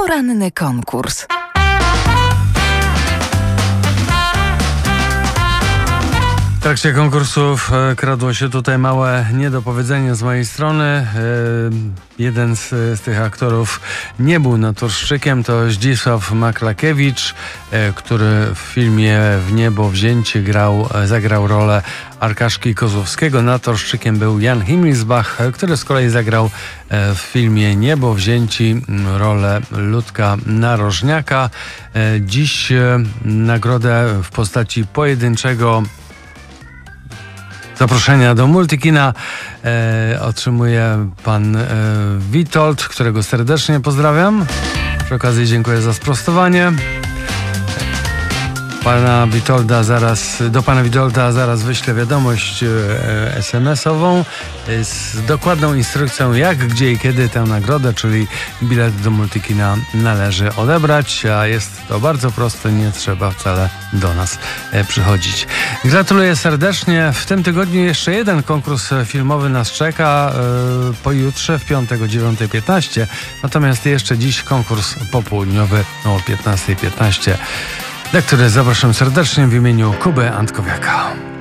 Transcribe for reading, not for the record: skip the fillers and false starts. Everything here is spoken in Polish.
Poranny konkurs. W trakcie konkursów kradło się tutaj małe niedopowiedzenie z mojej strony. Jeden z tych aktorów nie był naturszczykiem, to Zdzisław Maklakiewicz, który w filmie W niebo wzięci zagrał rolę Arkaszki Kozłowskiego. Naturszczykiem był Jan Himmelsbach, który z kolei zagrał w filmie Niebo wzięci rolę Ludka Narożniaka. Dziś nagrodę w postaci pojedynczego zaproszenia do Multikina otrzymuje pan Witold, którego serdecznie pozdrawiam. Przy okazji dziękuję za sprostowanie. Do pana Witolda zaraz wyślę wiadomość SMS-ową z dokładną instrukcją, jak, gdzie i kiedy tę nagrodę, czyli bilet do Multikina, należy odebrać, a jest to bardzo proste, nie trzeba wcale do nas przychodzić. Gratuluję serdecznie. W tym tygodniu jeszcze jeden konkurs filmowy nas czeka, pojutrze w piątek o 9:15, natomiast jeszcze dziś konkurs popołudniowy o 15:15. na który zapraszam serdecznie w imieniu Kuby Antkowiaka.